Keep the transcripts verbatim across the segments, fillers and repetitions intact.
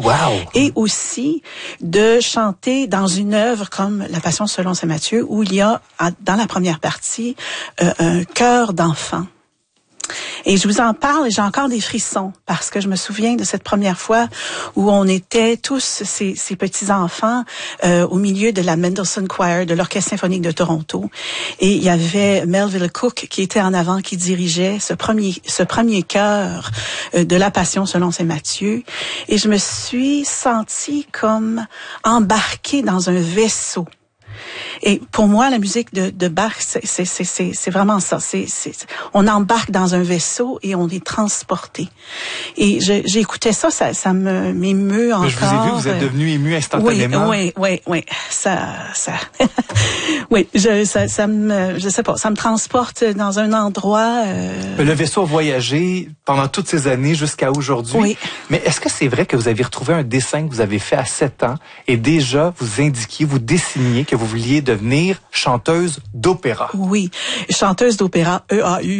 Wow! Et aussi de chanter dans une œuvre comme La Passion selon saint Matthieu, où il y a, dans la première partie, euh, un chœur d'enfants. Et je vous en parle et j'ai encore des frissons parce que je me souviens de cette première fois où on était tous ces, ces petits-enfants euh, au milieu de la Mendelssohn Choir de l'Orchestre symphonique de Toronto. Et il y avait Melville Cook qui était en avant, qui dirigeait ce premier, ce premier chœur euh, de La Passion selon saint Matthieu. Et je me suis sentie comme embarquée dans un vaisseau. Et pour moi, la musique de, de Bach, c'est, c'est, c'est, c'est, c'est vraiment ça. C'est, c'est, on embarque dans un vaisseau et on est transporté. Et je, j'écoutais ça, ça, ça me m'émeut encore. Mais je vous ai vu, vous êtes devenu ému instantanément. Oui, oui, oui, oui. Ça, ça, oui, je, ça, ça me, je sais pas, ça me transporte dans un endroit. Euh... Le vaisseau a voyagé pendant toutes ces années jusqu'à aujourd'hui. Oui. Mais est-ce que c'est vrai que vous avez retrouvé un dessin que vous avez fait à sept ans et déjà vous indiquiez, vous dessiniez que vous vouliez devenir chanteuse d'opéra? Oui, chanteuse d'opéra, E A U.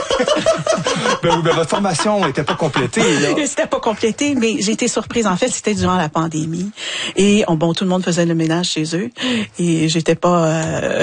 ben, ben, votre formation n'était pas complétée. C'était pas complété, mais j'ai été surprise. En fait, c'était durant la pandémie. Et on, bon, tout le monde faisait le ménage chez eux. Et j'étais pas... Euh...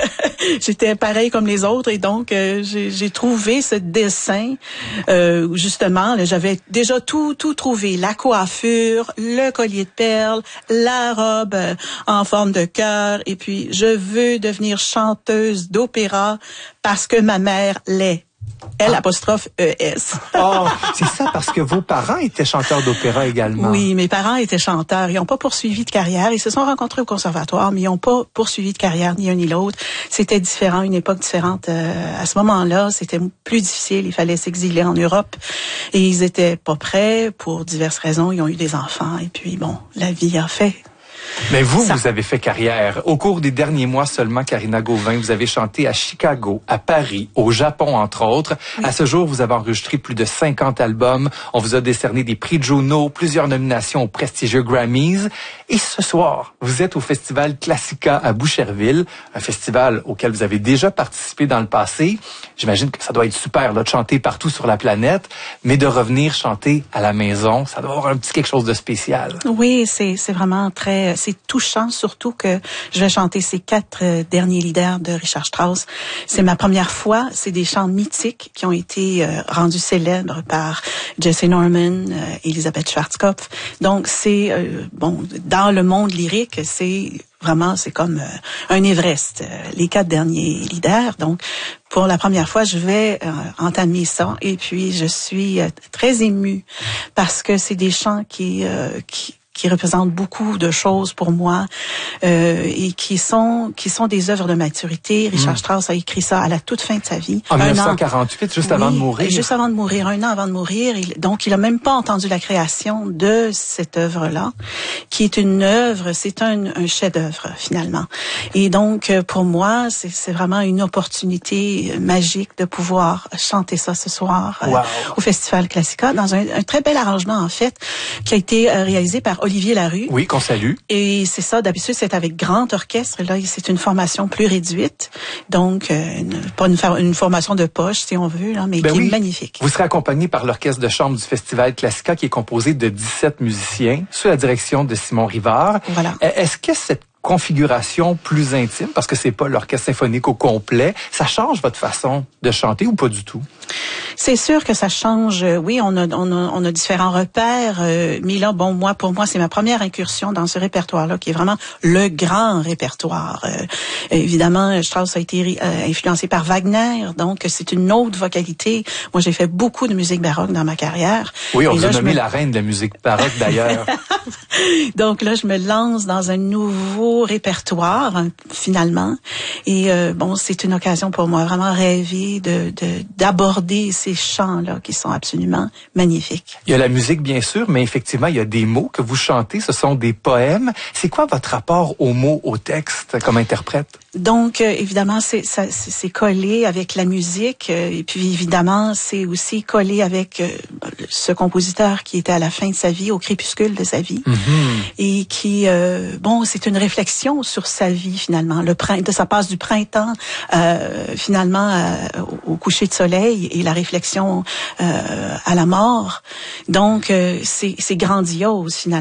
J'étais pareil comme les autres et donc euh, j'ai, j'ai trouvé ce dessin euh, où justement là, j'avais déjà tout tout trouvé, la coiffure, le collier de perles, la robe euh, en forme de cœur et puis je veux devenir chanteuse d'opéra parce que ma mère l'est. L apostrophe E S. Oh, c'est ça parce que vos parents étaient chanteurs d'opéra également. Oui, mes parents étaient chanteurs. Ils n'ont pas poursuivi de carrière. Ils se sont rencontrés au conservatoire, mais ils n'ont pas poursuivi de carrière ni un ni l'autre. C'était différent, une époque différente. Euh, à ce moment-là, c'était plus difficile. Il fallait s'exiler en Europe et ils étaient pas prêts pour diverses raisons. Ils ont eu des enfants et puis bon, la vie a fait. Mais vous, ça. vous avez fait carrière. Au cours des derniers mois seulement, Karina Gauvin, vous avez chanté à Chicago, à Paris, au Japon, entre autres. Oui. À ce jour, vous avez enregistré plus de cinquante albums. On vous a décerné des prix Juno, plusieurs nominations aux prestigieux Grammys. Et ce soir, vous êtes au Festival Classica à Boucherville, un festival auquel vous avez déjà participé dans le passé. J'imagine que ça doit être super là, de chanter partout sur la planète, mais de revenir chanter à la maison, ça doit avoir un petit quelque chose de spécial. Oui, c'est, c'est vraiment très... C'est touchant, surtout que je vais chanter ces quatre euh, derniers leaders de Richard Strauss. C'est ma première fois. C'est des chants mythiques qui ont été euh, rendus célèbres par Jesse Norman, euh, Elisabeth Schwarzkopf. Donc, c'est, euh, bon, dans le monde lyrique, c'est vraiment, c'est comme euh, un Everest, euh, les quatre derniers leaders. Donc, pour la première fois, je vais euh, entamer ça. Et puis, je suis euh, très émue parce que c'est des chants qui... Euh, qui qui représentent beaucoup de choses pour moi euh, et qui sont qui sont des œuvres de maturité. Richard mmh. Strauss a écrit ça à la toute fin de sa vie. En dix-neuf cent quarante-huit, juste oui, avant de mourir. Juste avant de mourir, un an avant de mourir. Il, donc, il a même pas entendu la création de cette œuvre-là, qui est une œuvre, c'est un, un chef-d'œuvre finalement. Et donc, pour moi, c'est, c'est vraiment une opportunité magique de pouvoir chanter ça ce soir wow. euh, au Festival Classica dans un, un très bel arrangement en fait qui a été euh, réalisé par Olivier Larue. Oui, qu'on salue. Et c'est ça, d'habitude, c'est avec grand orchestre. Là, c'est une formation plus réduite. Donc, euh, une, pas une, une formation de poche, si on veut, là, mais ben qui oui. est magnifique. Vous serez accompagné par l'orchestre de chambre du Festival Classica, qui est composé de dix-sept musiciens, sous la direction de Simon Rivard. Voilà. Est-ce que cette configuration plus intime, parce que c'est pas l'orchestre symphonique au complet, ça change votre façon de chanter ou pas du tout? C'est sûr que ça change. Oui, on a, on a, on a différents repères, euh, mais là, bon, moi, pour moi, c'est ma première incursion dans ce répertoire-là, qui est vraiment le grand répertoire. Euh, évidemment, Strauss a été euh, influencé par Wagner, donc c'est une autre vocalité. Moi, j'ai fait beaucoup de musique baroque dans ma carrière. Oui, on vous a nommé me... la reine de la musique baroque, d'ailleurs. Donc là, je me lance dans un nouveau répertoire, hein, finalement. Et euh, bon, c'est une occasion pour moi vraiment rêver de, de d'aborder ces chants-là qui sont absolument magnifiques. Il y a la musique, bien sûr, mais effectivement, il y a des mots que vous chantez. Ce sont des poèmes. C'est quoi votre rapport aux mots, au texte, comme interprète? Donc, euh, évidemment, c'est, ça, c'est, c'est collé avec la musique. Euh, et puis, évidemment, c'est aussi collé avec euh, ce compositeur qui était à la fin de sa vie, au crépuscule de sa vie. Mm-hmm. Et qui, euh, bon, c'est une réflexion sur sa vie, finalement. Le printemps, ça passe du printemps, euh, finalement, euh, au coucher de soleil et la réflexion euh, à la mort. Donc, euh, c'est, c'est grandiose, finalement.